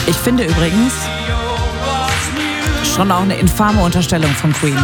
Ich finde übrigens schon auch eine infame Unterstellung von Queen.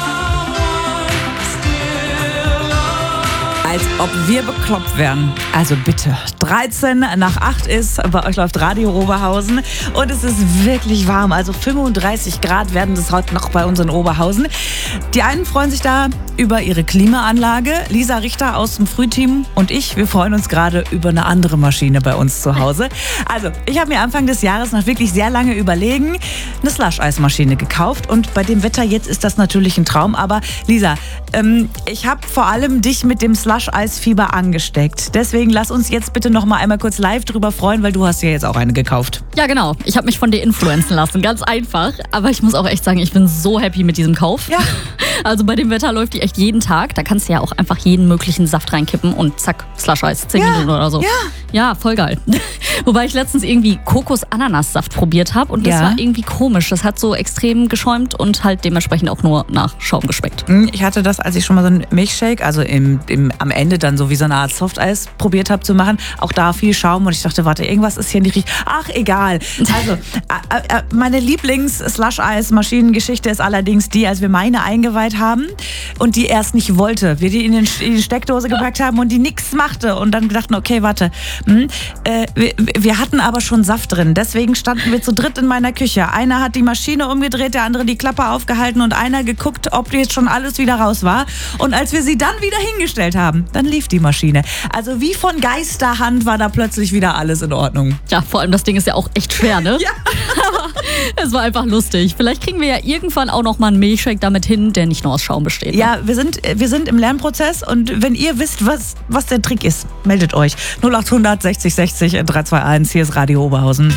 Als ob wir bekloppt wären. Also bitte. 7:13 ist, bei euch läuft Radio Oberhausen und es ist wirklich warm. Also 35 Grad werden es heute noch bei uns in Oberhausen. Die einen freuen sich da über ihre Klimaanlage. Lisa Richter aus dem Frühteam und wir freuen uns gerade über eine andere Maschine bei uns zu Hause. Also, ich habe mir Anfang des Jahres nach wirklich sehr lange Überlegen eine Slush-Eismaschine gekauft und bei dem Wetter jetzt ist das natürlich ein Traum. Aber Lisa, ich habe vor allem dich mit dem Slush-Eis-Fieber angesteckt. Deswegen lass uns jetzt bitte noch mal einmal kurz live drüber freuen, weil du hast ja jetzt auch eine gekauft. Ja, genau. Ich habe mich von dir influenzen lassen. Ganz einfach. Aber ich muss auch echt sagen, ich bin so happy mit diesem Kauf. Ja. Also bei dem Wetter läuft die echt jeden Tag. Da kannst du ja auch einfach jeden möglichen Saft reinkippen und zack, Slush-Eis. 10 Minuten oder so. Ja, voll geil. Wobei ich letztens irgendwie Kokos-Ananas-Saft probiert habe und das war irgendwie komisch. Das hat so extrem geschäumt und halt dementsprechend auch nur nach Schaum geschmeckt. Ich hatte das, als ich schon mal so einen Milchshake, also am Ende dann so wie so eine Art Softeis probiert habe zu machen. Auch da viel Schaum und ich dachte, warte, irgendwas ist hier nicht richtig. Ach, egal. Also, meine Lieblings-Slush-Eis-Maschinengeschichte ist allerdings die, als wir meine eingeweiht haben und die erst nicht wollte. Wir die in die Steckdose gepackt haben und die nichts machte und dann dachten, okay, warte. Wir hatten aber schon Saft drin. Deswegen standen wir zu dritt in meiner Küche. Einer hat die Maschine umgedreht, der andere die Klappe aufgehalten und einer geguckt, ob jetzt schon alles wieder raus war. Und als wir sie dann wieder hingestellt haben, dann lief die Maschine. Also wie von Geisterhand war da plötzlich wieder alles in Ordnung. Ja, vor allem das Ding ist ja auch echt schwer, ne? Ja. Aber es war einfach lustig. Vielleicht kriegen wir ja irgendwann auch noch mal einen Milchshake damit hin, der nicht nur aus Schaum besteht. Ne? Ja, wir sind im Lernprozess und wenn ihr wisst, was der Trick ist, meldet euch. 0800 60 60 321. Hier ist Radio Oberhausen.